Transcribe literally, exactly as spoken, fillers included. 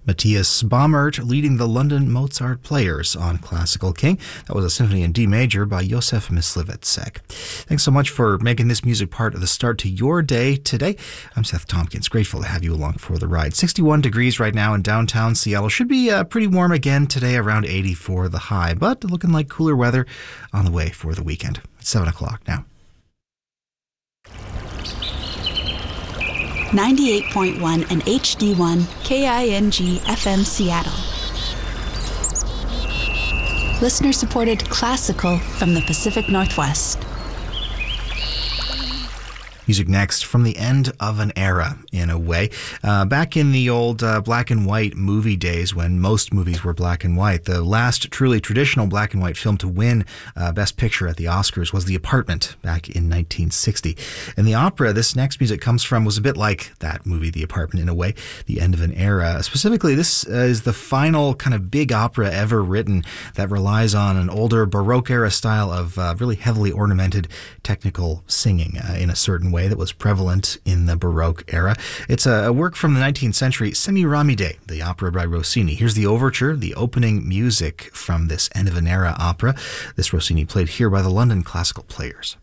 Matthias Baumert leading the London Mozart Players on Classical King. That was a symphony in D major by Josef Myslivetsek. Thanks so much for making this music part of the start to your day today. I'm Seth Tompkins. Grateful to have you along for the ride. sixty-one degrees right now in downtown Seattle. Should be uh, pretty warm again today, around eighty for the high, but looking like cooler weather on the way for the weekend. It's seven o'clock now. ninety-eight point one and H D one K I N G F M Seattle. Listener-supported classical from the Pacific Northwest. Music next from the end of an era, in a way. Uh, back in the old uh, black and white movie days when most movies were black and white, the last truly traditional black and white film to win uh, Best Picture at the Oscars was The Apartment back in nineteen sixty. And the opera this next music comes from was a bit like that movie, The Apartment, in a way, the end of an era. Specifically, this uh, is the final kind of big opera ever written that relies on an older Baroque era style of uh, really heavily ornamented technical singing uh, in a certain way that was prevalent in the Baroque era. It's a, a work from the nineteenth century, Semiramide, the opera by Rossini. Here's the overture, the opening music from this end of an era opera. This Rossini played here by the London Classical Players.